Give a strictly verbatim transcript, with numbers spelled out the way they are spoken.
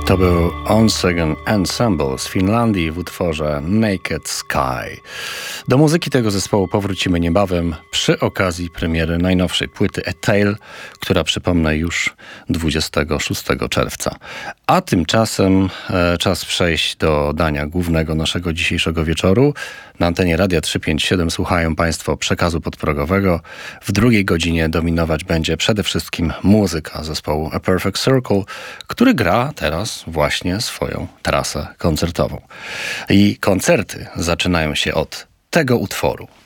To był Onsegon Ensemble z Finlandii w utworze Naked Sky. Do muzyki tego zespołu powrócimy niebawem przy okazji premiery najnowszej płyty A Tale, która, przypomnę, już dwudziestego szóstego czerwca. A tymczasem e, czas przejść do dania głównego naszego dzisiejszego wieczoru. Na antenie Radia trzysta pięćdziesiąt siedem słuchają Państwo przekazu podprogowego. W drugiej godzinie dominować będzie przede wszystkim muzyka zespołu A Perfect Circle, który gra teraz właśnie swoją trasę koncertową. I koncerty zaczynają się od tego utworu.